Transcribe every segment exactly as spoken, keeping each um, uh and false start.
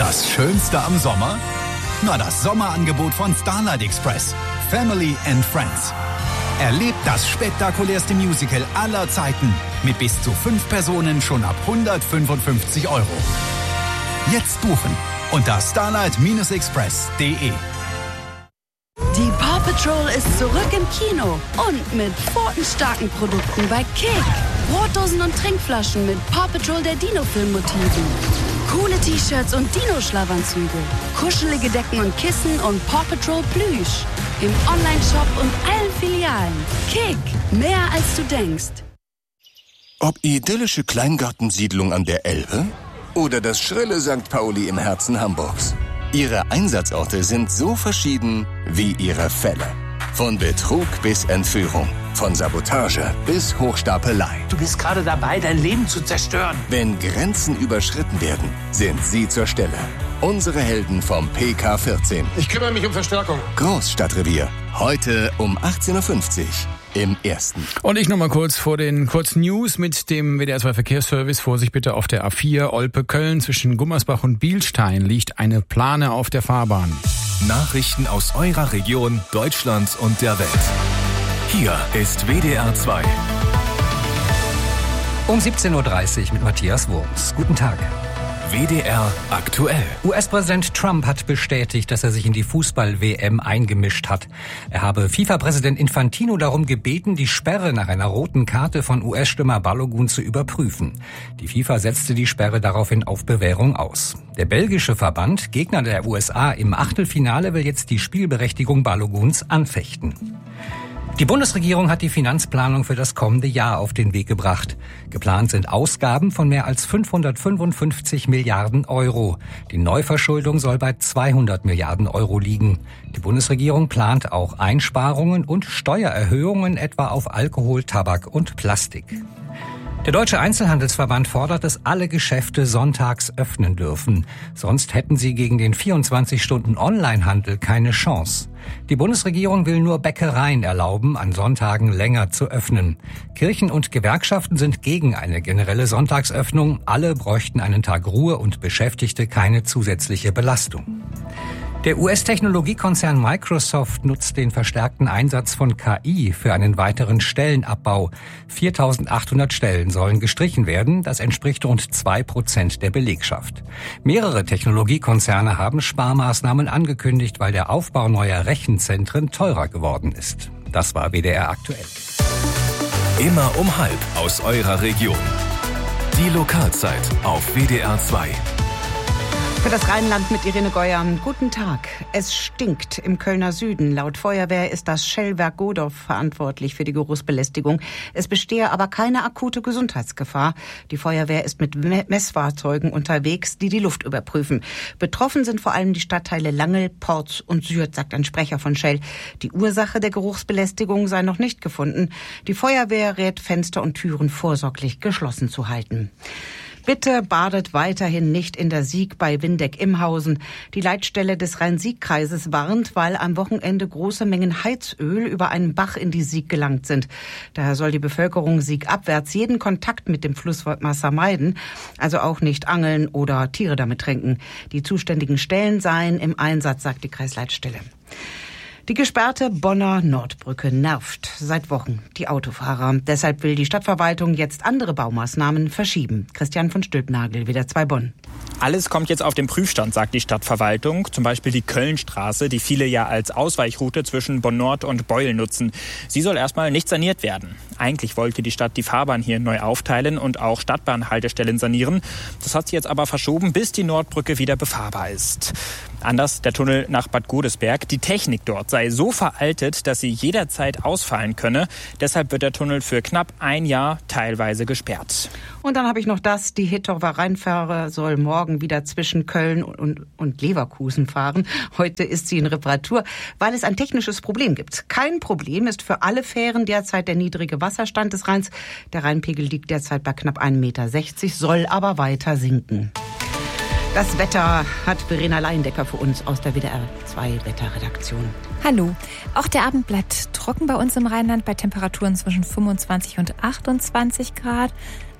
Das Schönste am Sommer? Na, das Sommerangebot von Starlight Express. Family and Friends. Erlebt das spektakulärste Musical aller Zeiten mit bis zu fünf Personen schon ab hundertfünfundfünfzig Euro. Jetzt buchen unter starlight Express punkt de. Die Paw Patrol ist zurück im Kino und mit pfotenstarken Produkten bei Kick. Brotdosen und Trinkflaschen mit Paw Patrol der Dino-Film-Motiven. Coole T-Shirts und Dino-Schlafanzüge. Kuschelige Decken und Kissen und Paw Patrol Plüsch. Im Onlineshop und allen Filialen. Kick, mehr als du denkst. Ob idyllische Kleingartensiedlung an der Elbe oder das schrille Sankt Pauli im Herzen Hamburgs. Ihre Einsatzorte sind so verschieden wie ihre Fälle. Von Betrug bis Entführung, von Sabotage bis Hochstapelei. Du bist gerade dabei, dein Leben zu zerstören. Wenn Grenzen überschritten werden, sind sie zur Stelle. Unsere Helden vom P K vierzehn. Ich kümmere mich um Verstärkung. Großstadtrevier. Heute um achtzehn Uhr fünfzig im Ersten. Und ich noch mal kurz vor den kurzen News mit dem W D R zwei Verkehrsservice. Vorsicht bitte auf der A vier Olpe-Köln. Zwischen Gummersbach und Bielstein liegt eine Plane auf der Fahrbahn. Nachrichten aus eurer Region, Deutschland und der Welt. Hier ist W D R zwei. Um siebzehn Uhr dreißig mit Matthias Wurms. Guten Tag. W D R aktuell. U S-Präsident Trump hat bestätigt, dass er sich in die Fußball-W M eingemischt hat. Er habe FIFA-Präsident Infantino darum gebeten, die Sperre nach einer roten Karte von U S-Stürmer Balogun zu überprüfen. Die FIFA setzte die Sperre daraufhin auf Bewährung aus. Der belgische Verband, Gegner der U S A im Achtelfinale, will jetzt die Spielberechtigung Baloguns anfechten. Die Bundesregierung hat die Finanzplanung für das kommende Jahr auf den Weg gebracht. Geplant sind Ausgaben von mehr als fünfhundertfünfundfünfzig Milliarden Euro. Die Neuverschuldung soll bei zweihundert Milliarden Euro liegen. Die Bundesregierung plant auch Einsparungen und Steuererhöhungen etwa auf Alkohol, Tabak und Plastik. Der Deutsche Einzelhandelsverband fordert, dass alle Geschäfte sonntags öffnen dürfen. Sonst hätten sie gegen den vierundzwanzig-Stunden-Onlinehandel keine Chance. Die Bundesregierung will nur Bäckereien erlauben, an Sonntagen länger zu öffnen. Kirchen und Gewerkschaften sind gegen eine generelle Sonntagsöffnung. Alle bräuchten einen Tag Ruhe und Beschäftigte keine zusätzliche Belastung. Der U S-Technologiekonzern Microsoft nutzt den verstärkten Einsatz von K I für einen weiteren Stellenabbau. viertausendachthundert Stellen sollen gestrichen werden. Das entspricht rund zwei Prozent der Belegschaft. Mehrere Technologiekonzerne haben Sparmaßnahmen angekündigt, weil der Aufbau neuer Rechenzentren teurer geworden ist. Das war W D R aktuell. Immer um halb aus eurer Region. Die Lokalzeit auf W D R zwei. Für das Rheinland mit Irene Geuer. Guten Tag. Es stinkt im Kölner Süden. Laut Feuerwehr ist das Shellwerk Godorf verantwortlich für die Geruchsbelästigung. Es bestehe aber keine akute Gesundheitsgefahr. Die Feuerwehr ist mit Messfahrzeugen unterwegs, die die Luft überprüfen. Betroffen sind vor allem die Stadtteile Langel, Porz und Sürth, sagt ein Sprecher von Shell. Die Ursache der Geruchsbelästigung sei noch nicht gefunden. Die Feuerwehr rät, Fenster und Türen vorsorglich geschlossen zu halten. Bitte badet weiterhin nicht in der Sieg bei Windeck-Imhausen. Die Leitstelle des Rhein-Sieg-Kreises warnt, weil am Wochenende große Mengen Heizöl über einen Bach in die Sieg gelangt sind. Daher soll die Bevölkerung siegabwärts jeden Kontakt mit dem Flusswasser meiden, also auch nicht angeln oder Tiere damit tränken. Die zuständigen Stellen seien im Einsatz, sagt die Kreisleitstelle. Die gesperrte Bonner Nordbrücke nervt seit Wochen die Autofahrer. Deshalb will die Stadtverwaltung jetzt andere Baumaßnahmen verschieben. Christian von Stülpnagel, W D R zwei Bonn. Alles kommt jetzt auf den Prüfstand, sagt die Stadtverwaltung. Zum Beispiel die Kölnstraße, die viele ja als Ausweichroute zwischen Bonn-Nord und Beuel nutzen. Sie soll erstmal nicht saniert werden. Eigentlich wollte die Stadt die Fahrbahn hier neu aufteilen und auch Stadtbahnhaltestellen sanieren. Das hat sie jetzt aber verschoben, bis die Nordbrücke wieder befahrbar ist. Anders der Tunnel nach Bad Godesberg. Die Technik dort sei so veraltet, dass sie jederzeit ausfallen könne. Deshalb wird der Tunnel für knapp ein Jahr teilweise gesperrt. Und dann habe ich noch das. Die Hittorfer Rheinfähre soll morgen wieder zwischen Köln und, und Leverkusen fahren. Heute ist sie in Reparatur, weil es ein technisches Problem gibt. Kein Problem ist für alle Fähren derzeit der niedrige Wasserstand des Rheins. Der Rheinpegel liegt derzeit bei knapp ein Meter sechzig, soll aber weiter sinken. Das Wetter hat Verena Leindecker für uns aus der W D R zwei Wetterredaktion. Hallo. Auch der Abend bleibt trocken bei uns im Rheinland bei Temperaturen zwischen fünfundzwanzig und achtundzwanzig Grad.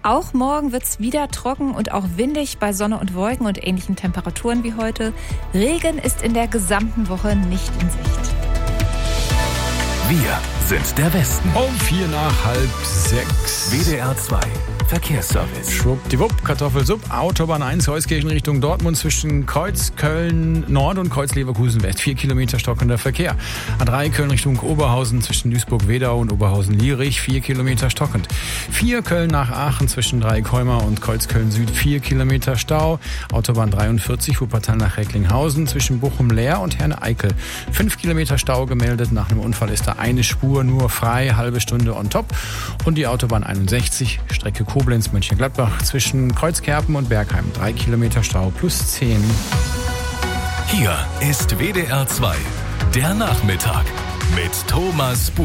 Auch morgen wird es wieder trocken und auch windig bei Sonne und Wolken und ähnlichen Temperaturen wie heute. Regen ist in der gesamten Woche nicht in Sicht. Wir sind der Westen. Um vier nach halb sechs. W D R zwei Verkehrsservice. Schwuppdiwupp, Kartoffelsupp, Autobahn eins, Heuskirchen Richtung Dortmund zwischen Kreuz Köln Nord und Kreuz Leverkusen West. Vier Kilometer stockender Verkehr. A drei Köln Richtung Oberhausen zwischen Duisburg-Wedau und Oberhausen-Lierich. Vier Kilometer stockend. Vier Köln nach Aachen zwischen Dreieckholmer und Kreuz Köln Süd. Vier Kilometer Stau. Autobahn dreiundvierzig, Wuppertal nach Recklinghausen zwischen Bochum-Leer und Herne-Eickel. Fünf Kilometer Stau gemeldet. Nach einem Unfall ist da eine Spur nur frei. Halbe Stunde on top. Und die Autobahn einundsechzig, Strecke Koblenz-Mönchengladbach zwischen Kreuzkerpen und Bergheim. Drei Kilometer Stau plus zehn. Hier ist W D R zwei, der Nachmittag mit Thomas Bug.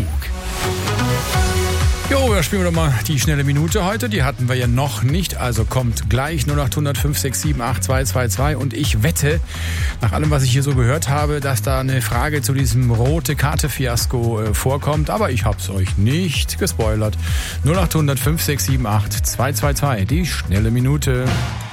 Jo, da spielen wir doch mal die schnelle Minute heute. Die hatten wir ja noch nicht. Also kommt gleich null acht hundert fünf sechs sieben acht zwei zwei zwei. Und ich wette, nach allem, was ich hier so gehört habe, dass da eine Frage zu diesem Rote-Karte-Fiasko äh, vorkommt. Aber ich hab's euch nicht gespoilert. null acht hundert fünf sechs sieben acht zwei zwei zwei. Die schnelle Minute.